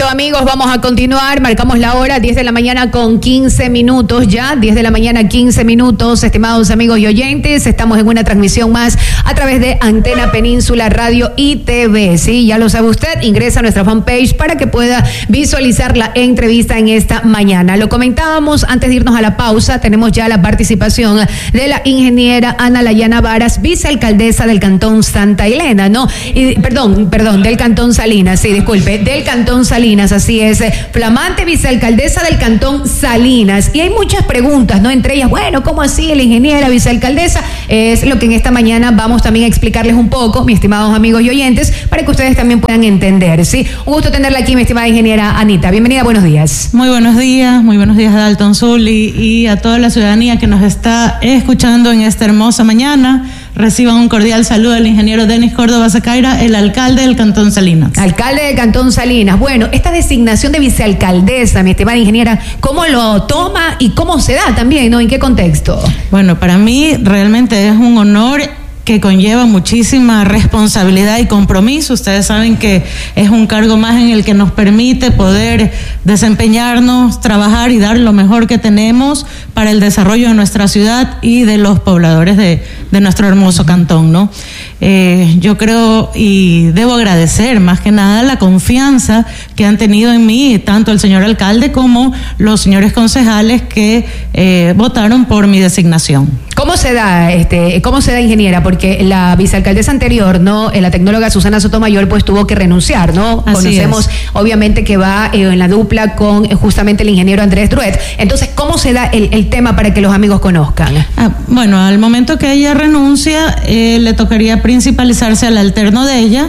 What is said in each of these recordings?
Listo, amigos, vamos a continuar. Marcamos la hora, 10 de la mañana con 15 minutos ya. 10 de la mañana, 15 minutos. Estimados amigos y oyentes, estamos en una transmisión más a través de Antena Península Radio y TV. Sí, ya lo sabe usted, ingresa a nuestra fanpage para que pueda visualizar la entrevista en esta mañana. Lo comentábamos antes de irnos a la pausa. Tenemos ya la participación de la ingeniera Ana Layana Varas, vicealcaldesa del Cantón Santa Elena, ¿no? Y, perdón, del Cantón Salinas, sí, disculpe, del Cantón Salinas, así es, flamante vicealcaldesa del Cantón Salinas. Y hay muchas preguntas, ¿no? Entre ellas, bueno, ¿cómo así la ingeniera vicealcaldesa? Es lo que en esta mañana vamos también a explicarles un poco, mis estimados amigos y oyentes, para que ustedes también puedan entender, ¿sí? Un gusto tenerla aquí, mi estimada ingeniera Anita. Bienvenida, buenos días. Muy buenos días a Dalton Zully y a toda la ciudadanía que nos está escuchando en esta hermosa mañana. Reciban un cordial saludo al ingeniero Denis Córdoba Zacaira, el alcalde del Cantón Salinas. Alcalde del Cantón Salinas. Bueno, esta designación de vicealcaldesa, mi estimada ingeniera, ¿cómo lo toma y cómo se da también, ¿no? ¿En qué contexto? Bueno, para mí realmente es un honor que conlleva muchísima responsabilidad y compromiso. Ustedes saben que es un cargo más en el que nos permite poder desempeñarnos, trabajar y dar lo mejor que tenemos para el desarrollo de nuestra ciudad y de los pobladores de nuestro hermoso cantón, ¿no? Yo creo y debo agradecer más que nada la confianza que han tenido en mí, tanto el señor alcalde como los señores concejales que votaron por mi designación. ¿Cómo se da, ingeniera? Porque la vicealcaldesa anterior, ¿no? La tecnóloga Susana Sotomayor, pues tuvo que renunciar, ¿no? Así Conocemos, obviamente, que va en la dupla con justamente el ingeniero Andrés Druet. Entonces, ¿cómo se da el tema para que los amigos conozcan? Bueno, al momento que ella renuncia, le tocaría principalizarse al alterno de ella,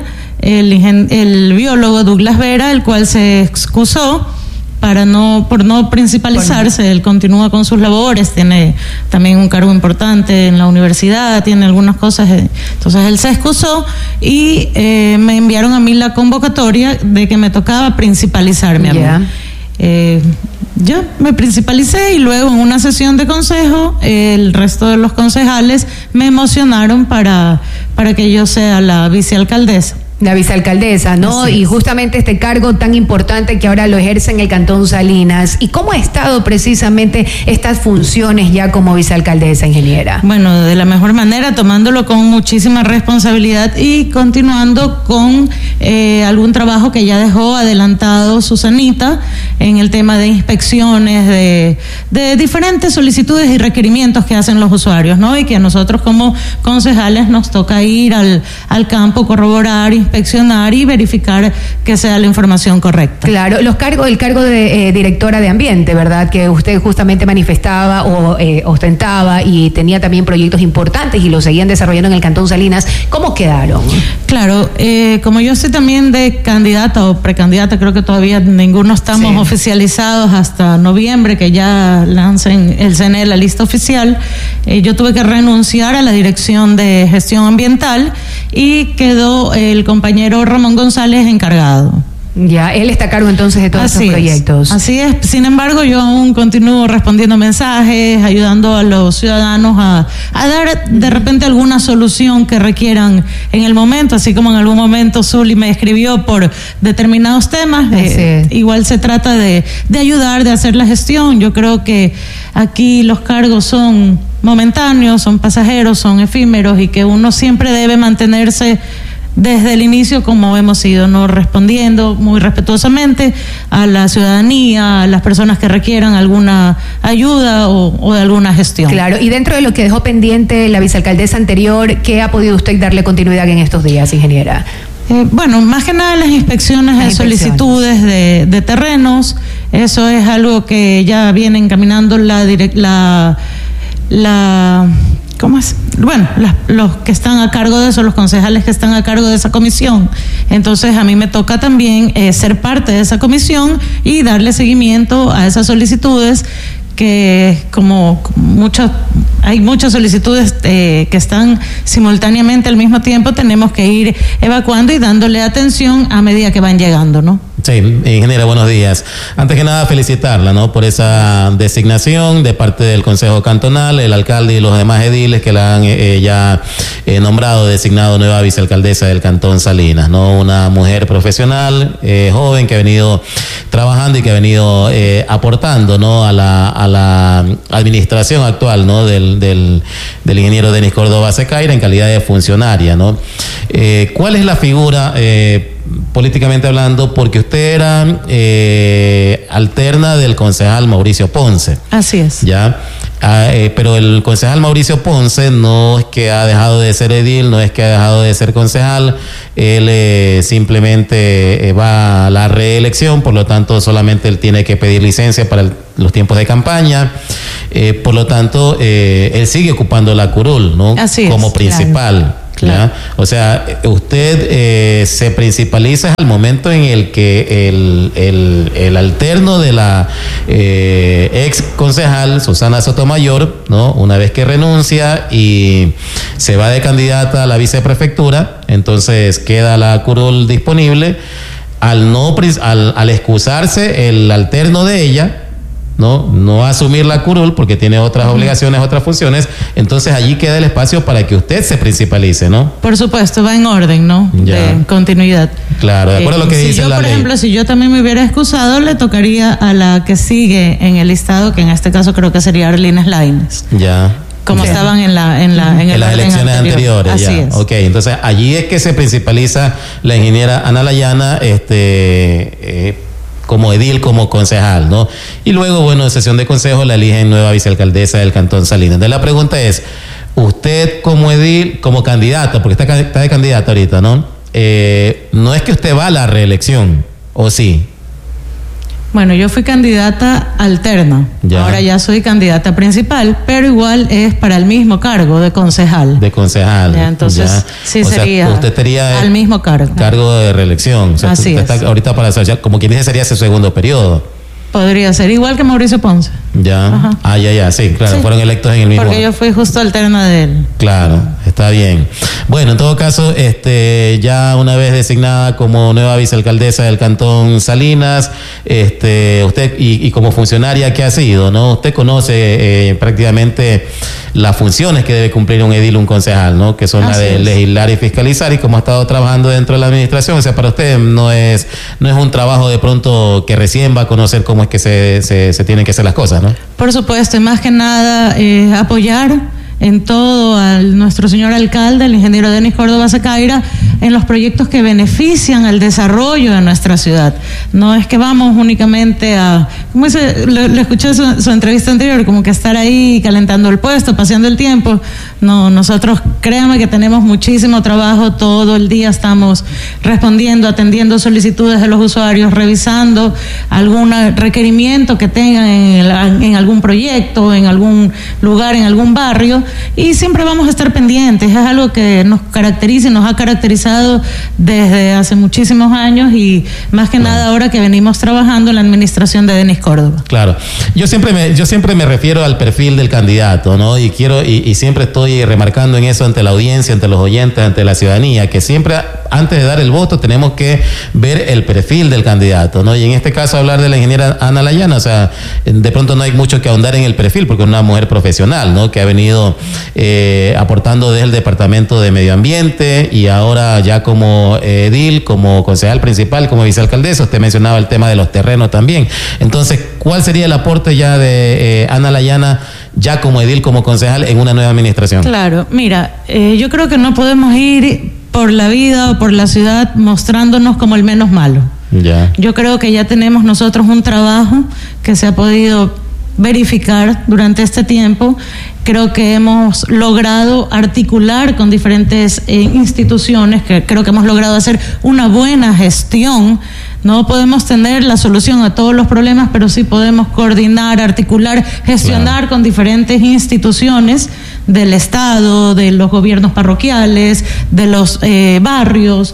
el biólogo Douglas Vera, el cual se excusó por no principalizarse. Él continúa con sus labores, tiene también un cargo importante en la universidad, tiene algunas cosas, entonces él se excusó y me enviaron a mí la convocatoria de que me tocaba principalizarme a mí. Yo me principalicé y luego en una sesión de consejo el resto de los concejales me emocionaron para que yo sea la vicealcaldesa. La vicealcaldesa, ¿no? Así es. Y justamente este cargo tan importante que ahora lo ejerce en el Cantón Salinas. ¿Y cómo ha estado precisamente estas funciones ya como vicealcaldesa, ingeniera? Bueno, de la mejor manera, tomándolo con muchísima responsabilidad y continuando con algún trabajo que ya dejó adelantado Susanita en el tema de inspecciones, de diferentes solicitudes y requerimientos que hacen los usuarios, ¿no? Y que a nosotros como concejales nos toca ir al campo, corroborar, inspeccionar y verificar que sea la información correcta. Claro, el cargo de directora de ambiente, ¿verdad? Que usted justamente manifestaba o ostentaba y tenía también proyectos importantes y los seguían desarrollando en el Cantón Salinas. ¿Cómo quedaron? Claro, como yo estoy también de candidata o precandidata, creo que todavía ninguno estamos oficializados hasta noviembre, que ya lancen el CNE la lista oficial. Yo tuve que renunciar a la dirección de gestión ambiental y quedó el compañero Ramón González encargado. Ya, él está a cargo entonces de todos estos proyectos. Así es, sin embargo yo aún continúo respondiendo mensajes, ayudando a los ciudadanos a dar de repente alguna solución que requieran en el momento, así como en algún momento Zully me escribió por determinados temas. Igual se trata de ayudar, de hacer la gestión. Yo creo que aquí los cargos son momentáneos, son pasajeros, son efímeros y que uno siempre debe mantenerse desde el inicio como hemos ido, ¿no? Respondiendo muy respetuosamente a la ciudadanía, a las personas que requieran alguna ayuda o de alguna gestión. Claro, y dentro de lo que dejó pendiente la vicealcaldesa anterior, ¿qué ha podido usted darle continuidad en estos días, ingeniera? Bueno, más que nada las inspecciones de solicitudes de terrenos. Eso es algo que ya viene encaminando ¿cómo es? Bueno, los que están a cargo de eso, los concejales que están a cargo de esa comisión. Entonces a mí me toca también ser parte de esa comisión y darle seguimiento a esas solicitudes que hay muchas solicitudes que están simultáneamente al mismo tiempo, tenemos que ir evacuando y dándole atención a medida que van llegando, ¿no? Sí, ingeniera, buenos días. Antes que nada, felicitarla, ¿no?, por esa designación de parte del Consejo Cantonal, el alcalde y los demás ediles que la han ya nombrado, designado nueva vicealcaldesa del Cantón Salinas, ¿no? Una mujer profesional, joven, que ha venido trabajando y que ha venido aportando, ¿no?, a la administración actual, ¿no?, del ingeniero Denis Córdoba Secaira en calidad de funcionaria, ¿no? ¿Cuál es la figura políticamente hablando? Porque usted era alterna del concejal Mauricio Ponce. Así es. ¿Ya? Pero el concejal Mauricio Ponce no es que ha dejado de ser edil, no es que ha dejado de ser concejal, él simplemente va a la reelección, por lo tanto solamente él tiene que pedir licencia para los tiempos de campaña, por lo tanto él sigue ocupando la curul, ¿no? Así es, como principal. Claro. O sea, usted se principaliza al momento en el que el alterno de la ex concejal Susana Sotomayor, ¿no?, una vez que renuncia y se va de candidata a la viceprefectura, entonces queda la curul disponible. Al excusarse el alterno de ella, no asumir la curul porque tiene otras obligaciones, otras funciones, entonces allí queda el espacio para que usted se principalice, ¿no? Por supuesto, va en orden, ¿no? Ya. De continuidad. Claro, de acuerdo a lo que dice la ley. Por ejemplo, si yo también me hubiera excusado, le tocaría a la que sigue en el listado, que en este caso creo que sería Arlene Lainez. Ya. Como okay. Estaban en las elecciones anteriores. Así ya. es. Ok, entonces allí es que se principaliza la ingeniera Ana Layana, como edil, como concejal, ¿no? Y luego, bueno, en sesión de consejo la eligen nueva vicealcaldesa del Cantón Salinas. Entonces la pregunta es, usted como edil, como candidato, porque está de candidato ahorita, ¿no? No es que usted va a la reelección, ¿o sí? Bueno, yo fui candidata alterna, ya. Ahora ya soy candidata principal, pero igual es para el mismo cargo de concejal. De concejal. Ya, entonces, ya. sí, o sería sea, usted estaría al mismo cargo. Cargo de reelección. O sea, así usted está ahorita para hacer, como quien dice, sería ese segundo periodo. Podría ser igual que Mauricio Ponce. Ya. Ajá. Ya, sí, claro, sí. Fueron electos en el mismo. Porque yo fui justo alterna de él. Claro, está bien. Bueno, en todo caso, ya una vez designada como nueva vicealcaldesa del Cantón Salinas, usted y como funcionaria que ha sido, ¿no? Usted conoce prácticamente las funciones que debe cumplir un edil, un concejal, ¿no? Que son las de legislar y fiscalizar, y como ha estado trabajando dentro de la administración, o sea, para usted no es un trabajo de pronto que recién va a conocer cómo es que se tienen que hacer las cosas, ¿no? Por supuesto, y más que nada apoyar en todo a nuestro señor alcalde, el ingeniero Denis Córdoba Secaira, en los proyectos que benefician al desarrollo de nuestra ciudad. No es que vamos únicamente a, como dice, le escuché su entrevista anterior, como que estar ahí calentando el puesto, paseando el tiempo. No, nosotros créanme que tenemos muchísimo trabajo, todo el día estamos respondiendo, atendiendo solicitudes de los usuarios, revisando algún requerimiento que tengan en algún proyecto, en algún lugar, en algún barrio, y siempre vamos a estar pendientes. Es algo que nos caracteriza y nos ha caracterizado desde hace muchísimos años, y más que nada ahora que venimos trabajando en la administración de Denis Córdoba. Claro, yo siempre me refiero al perfil del candidato, ¿no? Y siempre estoy remarcando en eso ante la audiencia, ante los oyentes, ante la ciudadanía, que siempre antes de dar el voto tenemos que ver el perfil del candidato, ¿no? Y en este caso hablar de la ingeniera Ana Layana, o sea, de pronto no hay mucho que ahondar en el perfil, porque es una mujer profesional, ¿no? Que ha venido aportando desde el Departamento de Medio Ambiente, y ahora ya como edil, como concejal principal, como vicealcaldesa. Usted mencionaba el tema de los terrenos también. Entonces, ¿cuál sería el aporte ya de Ana Layana ya como edil, como concejal en una nueva administración? Claro, mira, yo creo que no podemos ir por la vida o por la ciudad mostrándonos como el menos malo. Ya. Yo creo que ya tenemos nosotros un trabajo que se ha podido verificar durante este tiempo. Creo que hemos logrado articular con diferentes instituciones, que creo que hemos logrado hacer una buena gestión. No podemos tener la solución a todos los problemas, pero sí podemos coordinar, articular, gestionar con diferentes instituciones del Estado, de los gobiernos parroquiales, de los barrios,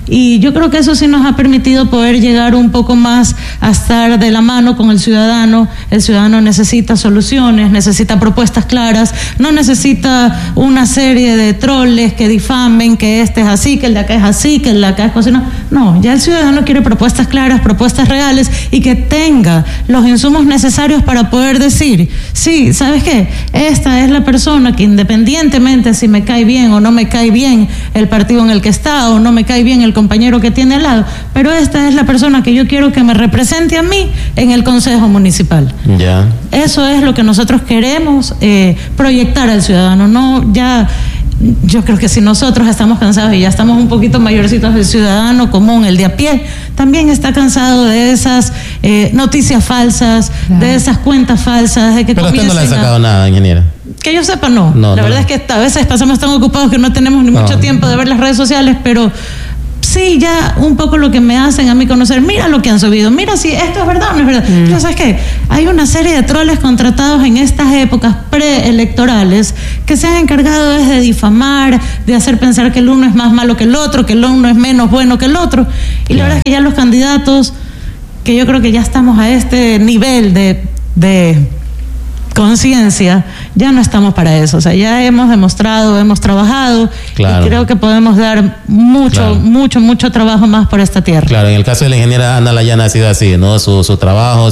Y yo creo que eso sí nos ha permitido poder llegar un poco más a estar de la mano con el ciudadano. El ciudadano necesita soluciones, necesita propuestas claras, no necesita una serie de troles que difamen que este es así, que el de acá es así, que el de acá es así. No, ya el ciudadano quiere propuestas claras, propuestas reales y que tenga los insumos necesarios para poder decir, sí, ¿sabes qué? Esta es la persona que independientemente si me cae bien o no me cae bien el partido en el que está o no me cae bien el compañero que tiene al lado, pero esta es la persona que yo quiero que me represente a mí en el Consejo Municipal. Ya. Eso es lo que nosotros queremos proyectar al ciudadano. No, ya yo creo que si nosotros estamos cansados y ya estamos un poquito mayorcitos, el ciudadano común, el de a pie, también está cansado de esas noticias falsas, de esas cuentas falsas, de que pero usted no le ha sacado nada, ingeniera. Que yo sepa, no. La verdad es que a veces pasamos tan ocupados que no tenemos ni mucho tiempo de ver las redes sociales, pero sí, ya un poco lo que me hacen a mí conocer, mira lo que han subido, mira si esto es verdad o no es verdad. Yo, ¿sabes qué? Hay una serie de troles contratados en estas épocas preelectorales que se han encargado de difamar, de hacer pensar que el uno es más malo que el otro, que el uno es menos bueno que el otro. Y la verdad es que ya los candidatos, que yo creo que ya estamos a este nivel de conciencia, ya no estamos para eso. O sea, ya hemos demostrado, hemos trabajado, y creo que podemos dar mucho trabajo más por esta tierra. Claro, en el caso de la ingeniera Ana Layana ha sido así, ¿no? Su trabajo,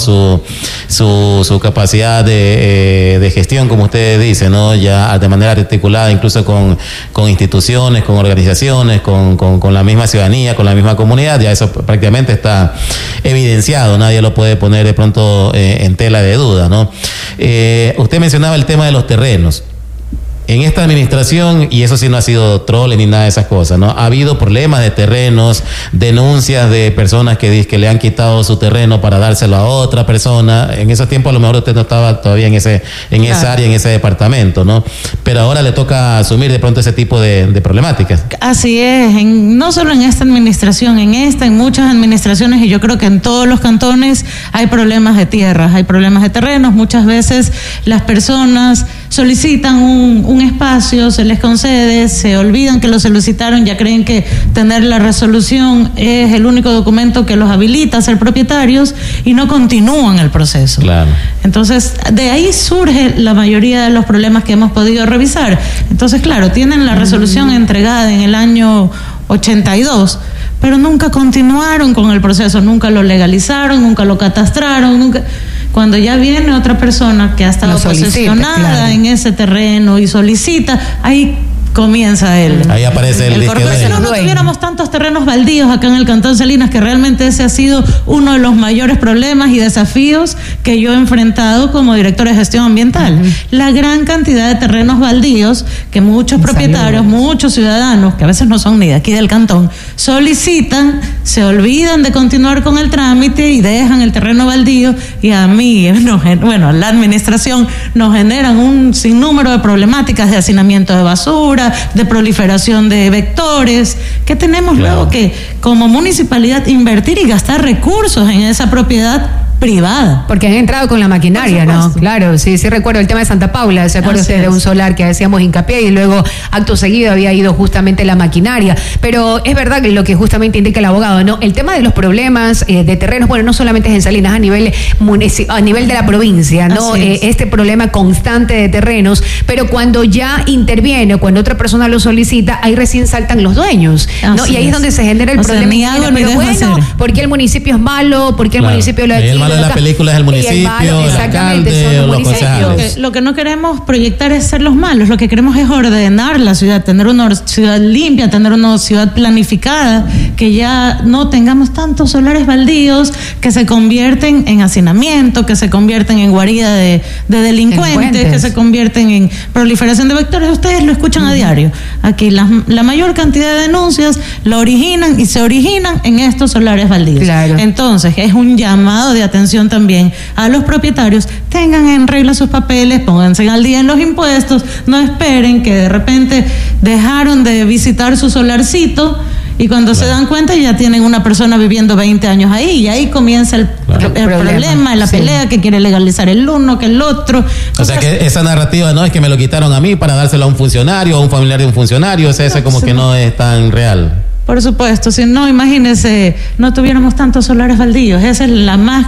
su capacidad de gestión, como usted dice, ¿no? Ya de manera articulada, incluso con instituciones, con organizaciones, con la misma ciudadanía, con la misma comunidad, ya eso prácticamente está evidenciado, nadie lo puede poner de pronto en tela de duda, ¿no? Usted mencionaba el tema de los terrenos. En esta administración, y eso sí no ha sido troll ni nada de esas cosas, ¿no? Ha habido problemas de terrenos, denuncias de personas que le han quitado su terreno para dárselo a otra persona. En esos tiempos a lo mejor usted no estaba todavía en esa área, en ese departamento, ¿no? Pero ahora le toca asumir de pronto ese tipo de problemáticas. Así es, no solo en esta administración, en muchas administraciones, y yo creo que en todos los cantones hay problemas de tierras, hay problemas de terrenos. Muchas veces las personas solicitan un espacio, se les concede, se olvidan que lo solicitaron, ya creen que tener la resolución es el único documento que los habilita a ser propietarios y no continúan el proceso. Claro. Entonces, de ahí surge la mayoría de los problemas que hemos podido revisar. Entonces, claro, tienen la resolución entregada en el año 82, pero nunca continuaron con el proceso, nunca lo legalizaron, nunca lo catastraron, Cuando ya viene otra persona que ha estado posesionada en ese terreno y solicita, ahí comienza él. Ahí aparece el disque dueño. Si no tuviéramos tantos terrenos baldíos acá en el Cantón Salinas, que realmente ese ha sido uno de los mayores problemas y desafíos que yo he enfrentado como directora de gestión ambiental. La gran cantidad de terrenos baldíos que muchos propietarios, muchos ciudadanos, que a veces no son ni de aquí del cantón, solicitan, se olvidan de continuar con el trámite y dejan el terreno baldío, y a mí, a la administración, nos generan un sinnúmero de problemáticas de hacinamiento de basura, de proliferación de vectores, que tenemos luego que como municipalidad invertir y gastar recursos en esa propiedad privada. Porque han entrado con la maquinaria, ¿no? Claro, sí recuerdo el tema de Santa Paula, ¿se acuerda usted de un solar que hacíamos hincapié y luego acto seguido había ido justamente la maquinaria? Pero es verdad que lo que justamente indica el abogado, ¿no? El tema de los problemas de terrenos, bueno, no solamente es en Salinas, a nivel de la provincia, ¿no? Este problema constante de terrenos, pero cuando ya interviene, cuando otra persona lo solicita, ahí recién saltan los dueños, ¿no? Y ahí es donde se genera el problema. ¿Por qué el municipio es malo? ¿Por qué el municipio lo de la película es el municipio, el alcalde o los concejales. Lo que no queremos proyectar es ser los malos, lo que queremos es ordenar la ciudad, tener una ciudad limpia, tener una ciudad planificada, que ya no tengamos tantos solares baldíos que se convierten en hacinamiento, que se convierten en guarida de delincuentes, que se convierten en proliferación de vectores. Ustedes lo escuchan a diario. Aquí la mayor cantidad de denuncias lo originan y se originan en estos solares baldíos. Claro. Entonces, es un llamado de atención también a los propietarios, tengan en regla sus papeles, pónganse al día en los impuestos, no esperen que de repente dejaron de visitar su solarcito y cuando se dan cuenta ya tienen una persona viviendo 20 años ahí, y ahí comienza el problema, la pelea, que quiere legalizar el uno, que el otro. O sea que esa narrativa no es que me lo quitaron a mí para dárselo a un funcionario o a un familiar de un funcionario, o sea, ese como que no es tan real. Por supuesto, si no, imagínese, no tuviéramos tantos solares baldíos. Ese es el más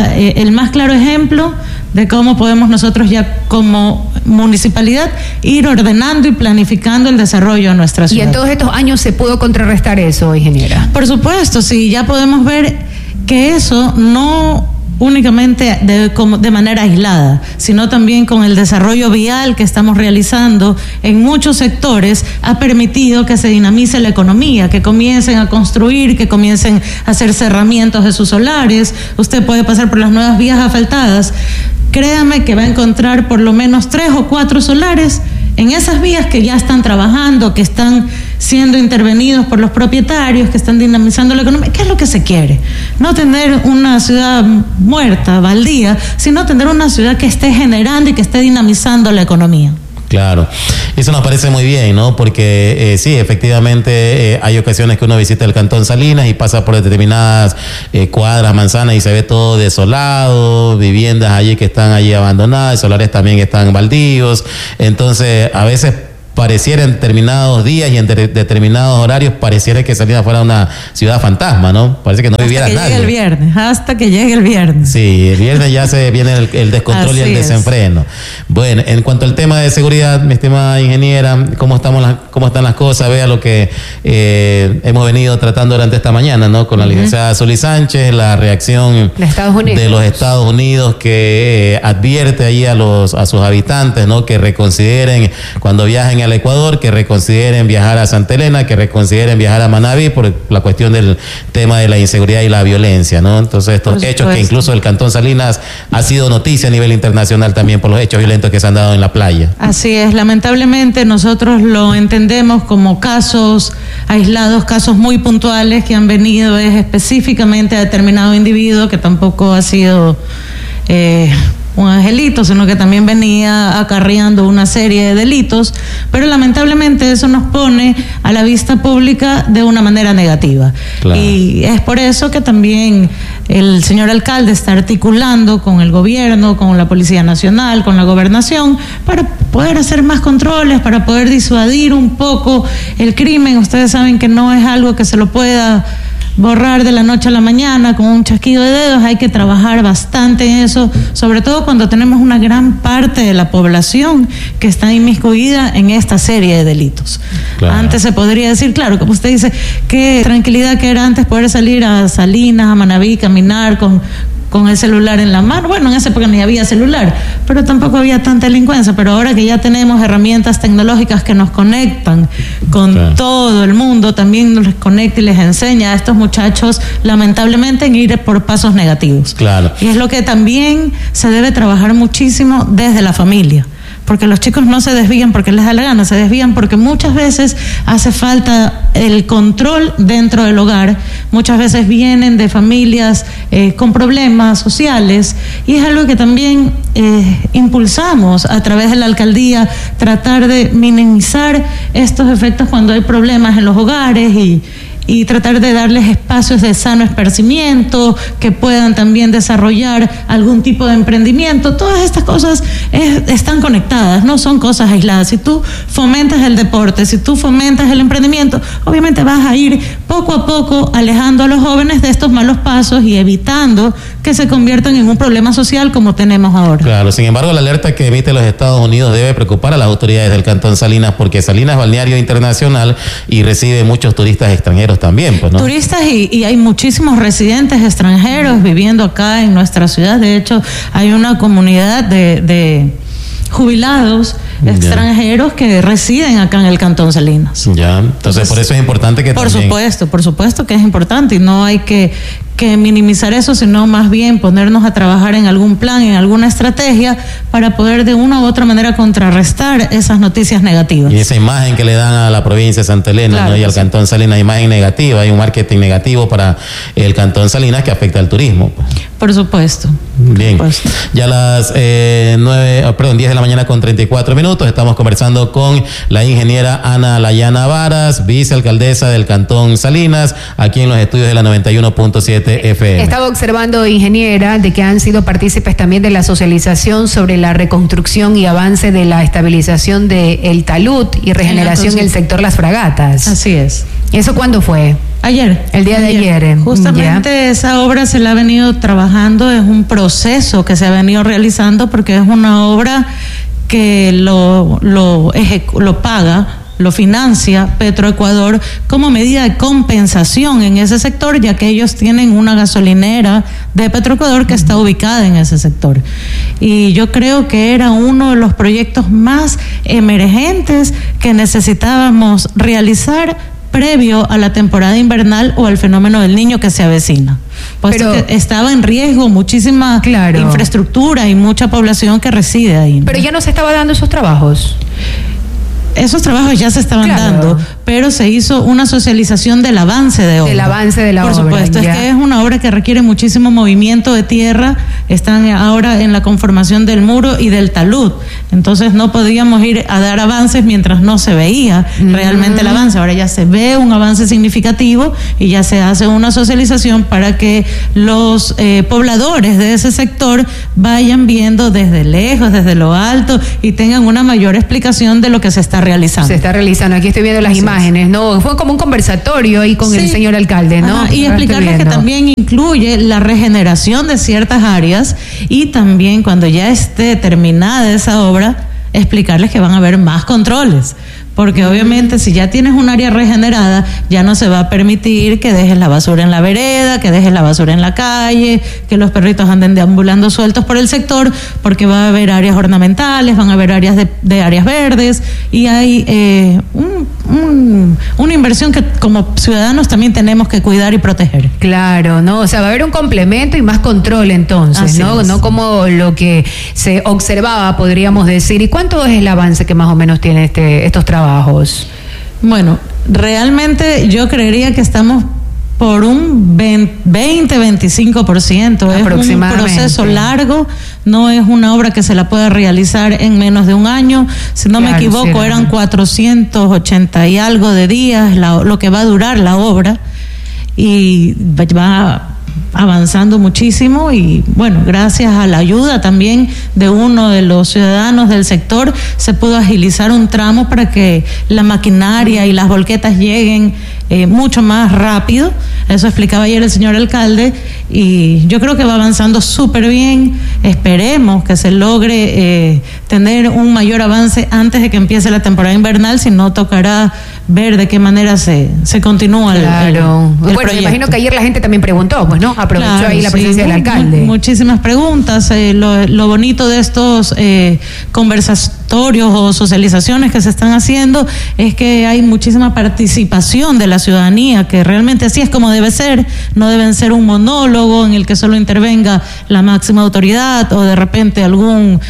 claro ejemplo de cómo podemos nosotros ya como municipalidad ir ordenando y planificando el desarrollo de nuestra ciudad. ¿Y en todos estos años se pudo contrarrestar eso, ingeniera? Por supuesto, sí, ya podemos ver que eso no únicamente de manera aislada, sino también con el desarrollo vial que estamos realizando en muchos sectores, ha permitido que se dinamice la economía, que comiencen a construir, que comiencen a hacer cerramientos de sus solares. Usted puede pasar por las nuevas vías asfaltadas, créame que va a encontrar por lo menos 3 o 4 solares en esas vías que ya están trabajando, que están siendo intervenidos por los propietarios, que están dinamizando la economía. ¿Qué es lo que se quiere? No tener una ciudad muerta, baldía, sino tener una ciudad que esté generando y que esté dinamizando la economía. Claro, eso nos parece muy bien, ¿no? Porque sí, efectivamente hay ocasiones que uno visita el Cantón Salinas y pasa por determinadas cuadras, manzanas y se ve todo desolado, viviendas allí que están allí abandonadas, solares también que están baldíos. Entonces, a veces pareciera en determinados días y en determinados horarios pareciera que Salinas fuera una ciudad fantasma, ¿no? Parece que no viviera nadie. Hasta que llegue el viernes. Sí, el viernes ya se viene el descontrol y el desenfreno. Bueno, en cuanto al tema de seguridad, mi estimada ingeniera, ¿cómo están las cosas? Vea lo que hemos venido tratando durante esta mañana, ¿no? Con la licenciada Zully Sánchez, la reacción de los Estados Unidos que advierte ahí a sus habitantes, ¿no? Que reconsideren cuando viajen al Ecuador, que reconsideren viajar a Santa Elena, que reconsideren viajar a Manabí por la cuestión del tema de la inseguridad y la violencia, ¿no? Entonces estos hechos que incluso el Cantón Salinas ha sido noticia a nivel internacional también por los hechos violentos que se han dado en la playa. Así es, lamentablemente nosotros lo entendemos como casos aislados, casos muy puntuales que han venido específicamente a determinado individuo que tampoco ha sido un angelito, sino que también venía acarreando una serie de delitos, pero lamentablemente eso nos pone a la vista pública de una manera negativa. Claro. Y es por eso que también el señor alcalde está articulando con el gobierno, con la Policía Nacional, con la gobernación, para poder hacer más controles, para poder disuadir un poco el crimen. Ustedes saben que no es algo que se lo pueda borrar de la noche a la mañana con un chasquido de dedos. Hay que trabajar bastante en eso, sobre todo cuando tenemos una gran parte de la población que está inmiscuida en esta serie de delitos. Claro. Antes se podría decir, claro, como usted dice, qué tranquilidad que era antes poder salir a Salinas, a Manabí, caminar con el celular en la mano. Bueno, en esa época ni había celular, pero tampoco había tanta delincuencia. Pero ahora que ya tenemos herramientas tecnológicas que nos conectan con todo el mundo, también nos conecta y les enseña a estos muchachos, lamentablemente, en ir por pasos negativos. Claro. Y es lo que también se debe trabajar muchísimo desde la familia. Porque los chicos no se desvían porque les da la gana, se desvían porque muchas veces hace falta el control dentro del hogar. Muchas veces vienen de familias con problemas sociales y es algo que también impulsamos a través de la alcaldía, tratar de minimizar estos efectos cuando hay problemas en los hogares y tratar de darles espacios de sano esparcimiento, que puedan también desarrollar algún tipo de emprendimiento. Todas estas cosas están conectadas, no son cosas aisladas. Si tú fomentas el deporte, si tú fomentas el emprendimiento, obviamente vas a ir poco a poco alejando a los jóvenes de estos malos pasos y evitando que se conviertan en un problema social como tenemos ahora. Claro, sin embargo, la alerta que emite los Estados Unidos debe preocupar a las autoridades del Cantón Salinas, porque Salinas es balneario internacional y recibe muchos turistas extranjeros también, pues, ¿no? Turistas y hay muchísimos residentes extranjeros viviendo acá en nuestra ciudad. De hecho, hay una comunidad de jubilados extranjeros que residen acá en el Cantón Salinas. Ya, entonces por eso es importante que por supuesto que es importante y no hay que minimizar eso, sino más bien ponernos a trabajar en algún plan, en alguna estrategia para poder de una u otra manera contrarrestar esas noticias negativas. Y esa imagen que le dan a la provincia de Santa Elena, claro, ¿no? Y al Cantón Salinas, imagen negativa, hay un marketing negativo para el Cantón Salinas que afecta al turismo. Por supuesto. Bien, ya a las 10 de la mañana con 34 minutos, estamos conversando con la ingeniera Ana Layana Varas, vicealcaldesa del Cantón Salinas, aquí en los estudios de la 91.7 97 FM. Estaba observando, ingeniera, de que han sido partícipes también de la socialización sobre la reconstrucción y avance de la estabilización del talud y regeneración en el sector Las Fragatas. Así es. ¿Eso cuándo fue? Ayer. El día de ayer. Justamente esa obra se la ha venido trabajando, es un proceso que se ha venido realizando porque es una obra que lo paga, lo financia Petroecuador como medida de compensación en ese sector, ya que ellos tienen una gasolinera de Petroecuador que está ubicada en ese sector. Y yo creo que era uno de los proyectos más emergentes que necesitábamos realizar previo a la temporada invernal o al fenómeno del Niño que se avecina. Puesto que estaba en riesgo muchísima infraestructura y mucha población que reside ahí, ¿no? Pero ya no se estaba dando esos trabajos. Esos trabajos ya se estaban dando, pero se hizo una socialización del avance de obra. Del avance de la obra. Por supuesto, es que es una obra que requiere muchísimo movimiento de tierra. Están ahora en la conformación del muro y del talud. Entonces no podíamos ir a dar avances mientras no se veía realmente el avance. Ahora ya se ve un avance significativo y ya se hace una socialización para que los pobladores de ese sector vayan viendo desde lejos, desde lo alto y tengan una mayor explicación de lo que se está realizando. Se está realizando. Aquí estoy viendo las imágenes, ¿no? Fue como un conversatorio ahí con el señor alcalde, ¿no? Y explicarles que también incluye la regeneración de ciertas áreas y también cuando ya esté terminada esa obra, explicarles que van a haber más controles. Porque obviamente si ya tienes un área regenerada, ya no se va a permitir que dejes la basura en la vereda, que dejes la basura en la calle, que los perritos anden deambulando sueltos por el sector, porque va a haber áreas ornamentales, van a haber áreas de áreas verdes y hay una inversión que como ciudadanos también tenemos que cuidar y proteger. Claro, ¿no? O sea, va a haber un complemento y más control entonces, ¿no? No como lo que se observaba, podríamos decir. ¿Y cuánto es el avance que más o menos tiene estos trabajos? Bueno, realmente yo creería que estamos por un 20-25%. Es un proceso largo, no es una obra que se la pueda realizar en menos de un año. Si no me equivoco, eran 480 y algo de días lo que va a durar la obra y va avanzando muchísimo y bueno, gracias a la ayuda también de uno de los ciudadanos del sector se pudo agilizar un tramo para que la maquinaria y las volquetas lleguen mucho más rápido. Eso explicaba ayer el señor alcalde y yo creo que va avanzando súper bien. Esperemos que se logre tener un mayor avance antes de que empiece la temporada invernal, si no tocará ver de qué manera se continúa el bueno, proyecto. Me imagino que ayer la gente también preguntó, pues, ¿no? Aprovechó ahí la presencia del alcalde. Muchísimas preguntas. Lo bonito de estos conversatorios o socializaciones que se están haciendo es que hay muchísima participación de la ciudadanía, que realmente así es como debe ser. No deben ser un monólogo en el que solo intervenga la máxima autoridad o de repente algún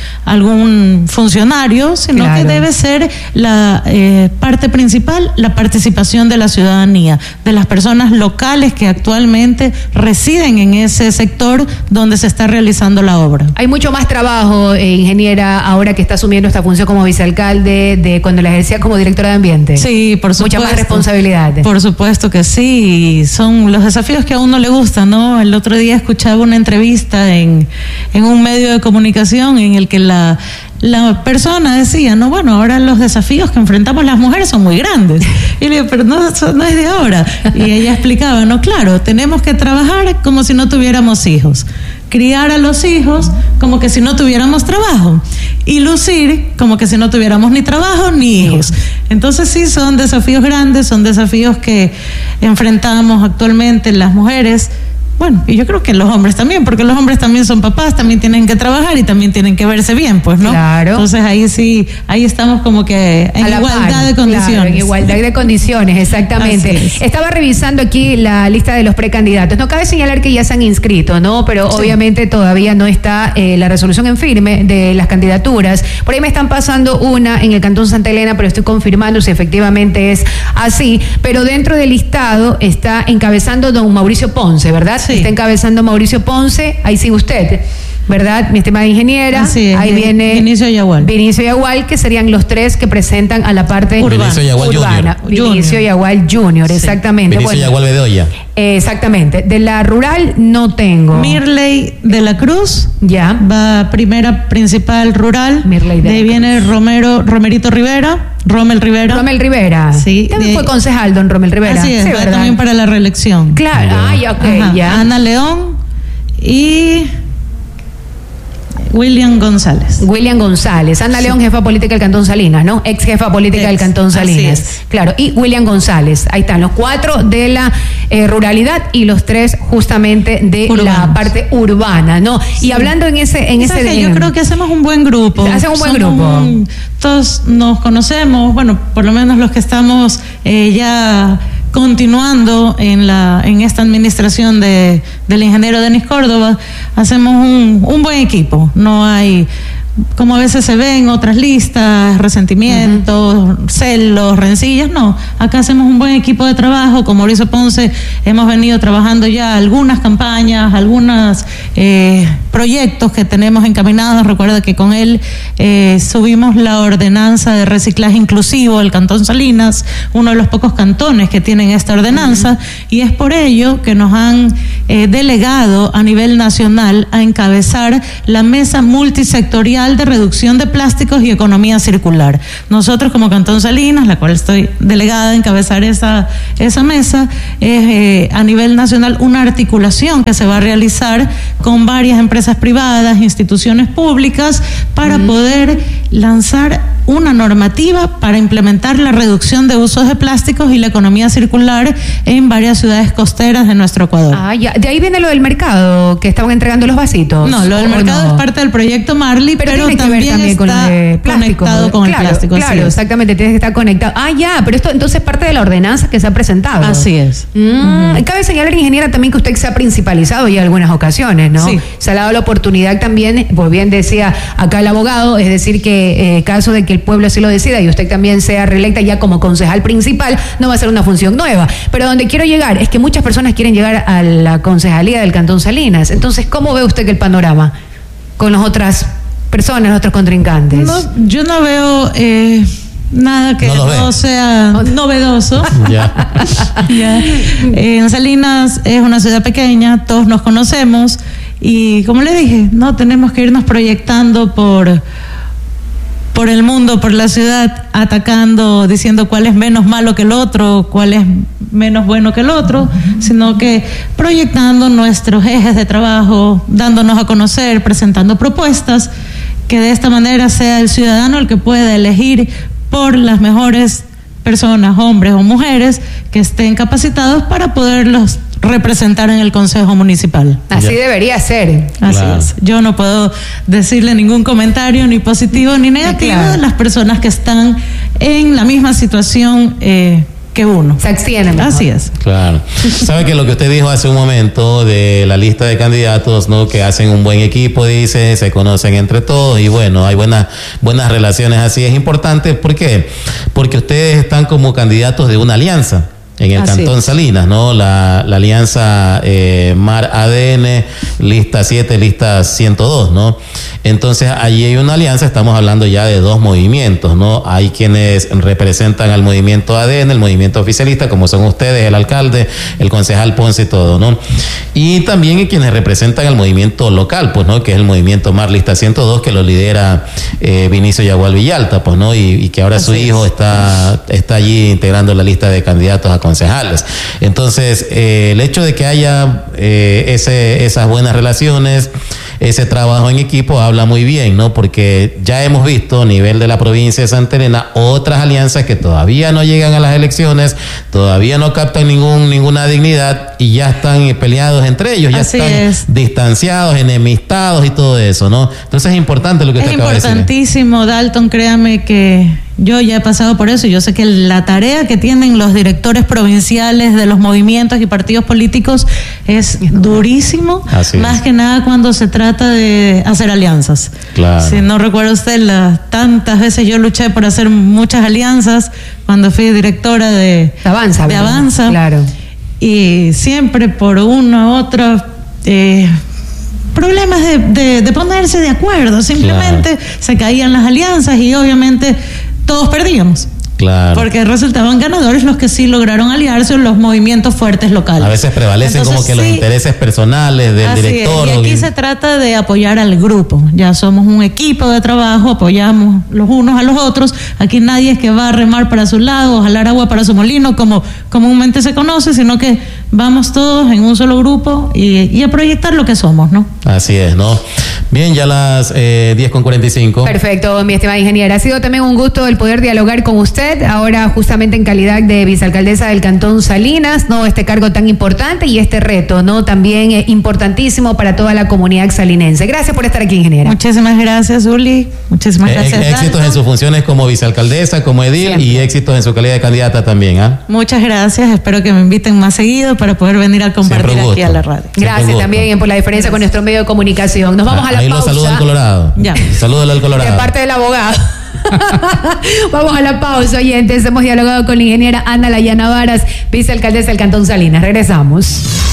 funcionario, sino que debe ser la parte principal, la participación de la ciudadanía, de las personas locales que actualmente residen en ese sector donde se está realizando la obra. Hay mucho más trabajo, ingeniera, ahora que está asumiendo esta función como vicealcalde de cuando la ejercía como directora de ambiente. Sí, por supuesto. Mucha más responsabilidad. Por supuesto que sí, son los desafíos que a uno le gustan, ¿no? El otro día escuchaba una entrevista en un medio de comunicación en el que la persona decía, no, bueno, ahora los desafíos que enfrentamos las mujeres son muy grandes. Y le digo, pero no es de ahora. Y ella explicaba, no, claro, tenemos que trabajar como si no tuviéramos hijos, criar a los hijos como que si no tuviéramos trabajo y lucir como que si no tuviéramos ni trabajo ni hijos. Entonces sí, son desafíos grandes, son desafíos que enfrentamos actualmente las mujeres. Bueno, y yo creo que los hombres también, porque los hombres también son papás, también tienen que trabajar y también tienen que verse bien, pues, ¿no? Claro. Entonces ahí sí, ahí estamos como que en igualdad de condiciones. Claro, en igualdad de condiciones, exactamente. Estaba revisando aquí la lista de los precandidatos. No cabe señalar que ya se han inscrito, ¿no? Pero obviamente todavía no está la resolución en firme de las candidaturas. Por ahí me están pasando una en el Cantón Santa Elena, pero estoy confirmando si efectivamente es así. Pero dentro del listado está encabezando don Mauricio Ponce, ¿verdad? Sí. Está encabezando Mauricio Ponce, ahí sigue usted. ¿verdad? Mi estimada ingeniera. Así es, ahí viene Vinicio Yagual. Vinicio Yagual, que serían los tres que presentan a la parte Vinicio Yagual urbana. Junior. Vinicio Yagual Junior, Sí. exactamente. Vinicio Yagual Bedoya. Exactamente. De la rural no tengo. Mirley de la Cruz Ya. va primera principal rural. Mirley de de ahí la viene Romerito Rivera, Rommel Rivera. Rommel Rivera. Sí, También fue concejal, don Rommel Rivera. Así es, Sí, va ¿verdad? también para la reelección. Claro, Ya. ok, Ajá. ya. Ana León y William González. William González, Ana León, jefa política del Cantón Salinas, ¿no? Ex jefa política del Cantón así Salinas. es. Claro, y William González. Ahí están los 4 de la ruralidad y los 3 justamente de la Urbanos. parte urbana, ¿no? Y hablando en ese ¿Sabes qué? Yo creo que hacemos un buen grupo. Hacen un buen Somos grupo. todos nos conocemos, bueno, por lo menos los que estamos ya continuando en esta administración del ingeniero Denis Córdoba, hacemos un buen equipo. No hay, como a veces se ven otras listas, resentimientos, celos, rencillas, no. Acá hacemos un buen equipo de trabajo. Con Mauricio Ponce hemos venido trabajando ya algunas campañas, algunos proyectos que tenemos encaminados. Recuerda que con él subimos la ordenanza de reciclaje inclusivo del Cantón Salinas, uno de los pocos cantones que tienen esta ordenanza, y es por ello que nos han delegado a nivel nacional a encabezar la mesa multisectorial de reducción de plásticos y economía circular. Nosotros como Cantón Salinas, la cual estoy delegada a encabezar esa mesa, es a nivel nacional una articulación que se va a realizar con varias empresas privadas, instituciones públicas, para poder lanzar una normativa para implementar la reducción de usos de plásticos y la economía circular en varias ciudades costeras de nuestro Ecuador. Ah, ya. De ahí viene lo del mercado, que estaban entregando los vasitos. No, lo del ¿O mercado no? es parte del proyecto Marley, pero tiene que ver también con lo está de plástico, conectado con claro, el plástico. Claro, así es. exactamente, tienes que estar conectado. Ah, ya, pero esto entonces es parte de la ordenanza que se ha presentado. Así es. Cabe señalar, ingeniera, también que usted se ha principalizado ya en algunas ocasiones, ¿no? Sí. Se ha dado la oportunidad también, pues bien decía acá el abogado, es decir, que caso de que el pueblo así lo decida y usted también sea reelecta ya como concejal principal, no va a ser una función nueva. Pero donde quiero llegar es que muchas personas quieren llegar a la concejalía del Cantón Salinas. Entonces, ¿cómo ve usted que el panorama con las otras personas, nuestros contrincantes? No, yo no veo nada que no sea novedoso. Ya. Ya. En Salinas es una ciudad pequeña, todos nos conocemos y, como le dije, no tenemos que irnos proyectando por el mundo, por la ciudad, atacando, diciendo cuál es menos malo que el otro, cuál es menos bueno que el otro, sino que proyectando nuestros ejes de trabajo, dándonos a conocer, presentando propuestas, que de esta manera sea el ciudadano el que pueda elegir por las mejores personas, hombres o mujeres, que estén capacitados para poderlos representar en el Consejo Municipal. Así Ya. debería ser. Así Claro. es. Yo no puedo decirle ningún comentario, ni positivo ni negativo, Claro. de las personas que están en la misma situación que uno. Se abstiene mejor. Así es. Claro. Sabe que lo que usted dijo hace un momento de la lista de candidatos, ¿no? Que hacen un buen equipo, dice, se conocen entre todos y bueno, hay buenas relaciones así. Es importante, ¿por qué? Porque ustedes están como candidatos de una alianza en el Así Cantón es. Salinas, ¿no? La alianza MAR ADN, lista 7, lista 102, ¿no? Entonces, allí hay una alianza, estamos hablando ya de dos movimientos, ¿no? Hay quienes representan al movimiento ADN, el movimiento oficialista, como son ustedes, el alcalde, el concejal Ponce y todo, ¿no? Y también hay quienes representan al movimiento local, pues, ¿no? Que es el movimiento MAR lista 102, que lo lidera Vinicio Yagual Villalta, pues, ¿no? Y que ahora su hijo está allí integrando la lista de candidatos a concejales. Entonces, el hecho de que haya esas buenas relaciones, ese trabajo en equipo habla muy bien, ¿no? Porque ya hemos visto a nivel de la provincia de Santa Elena otras alianzas que todavía no llegan a las elecciones, todavía no captan ninguna dignidad y ya están peleados entre ellos, ya Así están es. distanciados, enemistados y todo eso, ¿no? Entonces es importante lo que usted Es acaba de decir. importantísimo, Dalton, créame que yo ya he pasado por eso. Yo sé que la tarea que tienen los directores provinciales de los movimientos y partidos políticos es durísimo, Así es. más que nada cuando se trata de hacer alianzas. Claro. Si no recuerda usted, tantas veces yo luché por hacer muchas alianzas cuando fui directora de Avanza, de ¿verdad? Avanza. Claro. Y siempre por una u otra problemas de ponerse de acuerdo, simplemente se caían las alianzas y obviamente todos perdíamos. Claro. Porque resultaban ganadores los que sí lograron aliarse en los movimientos fuertes locales. A veces prevalecen como que los intereses personales del director. Y aquí se trata de apoyar al grupo. Ya somos un equipo de trabajo, apoyamos los unos a los otros. Aquí nadie es que va a remar para su lado, jalar agua para su molino, como comúnmente se conoce, sino que vamos todos en un solo grupo y a proyectar lo que somos, ¿no? Así es, ¿no? Bien, ya las 10:45. Perfecto, mi estimada ingeniera. Ha sido también un gusto el poder dialogar con usted, ahora justamente en calidad de vicealcaldesa del Cantón Salinas, ¿no? Este cargo tan importante y este reto, ¿no? También importantísimo para toda la comunidad salinense. Gracias por estar aquí, ingeniera. Muchísimas gracias, Uli. Muchísimas gracias. Éxitos en sus funciones como vicealcaldesa, como edil. Siempre. Y éxitos en su calidad de candidata también, ¿ah? Muchas gracias. Espero que me inviten más seguido para poder venir a compartir aquí a la radio. Gracias también por la diferencia con nuestro medio de comunicación. Nos vamos a la pausa. Ahí lo saluda al Colorado. Ya. Salúdalo al Colorado. De parte del abogado. Vamos a la pausa, oyentes. Hemos dialogado con la ingeniera Ana Layana Varas, vicealcaldesa del Cantón Salinas. Regresamos.